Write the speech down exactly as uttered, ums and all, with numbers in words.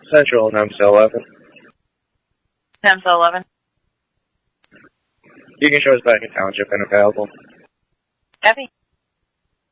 Central, N M C eleven. N M C eleven. You can show us back in township and available. Copy.